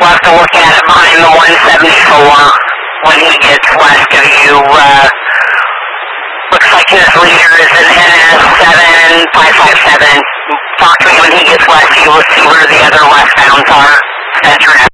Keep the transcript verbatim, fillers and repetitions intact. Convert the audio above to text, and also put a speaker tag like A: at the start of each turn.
A: you'll have to look at it behind the one seventy-four when he gets west of you. Uh, looks like his leader is an N S seven five five seven. Talk to me when he gets west. You will see where the other westbounds are. Center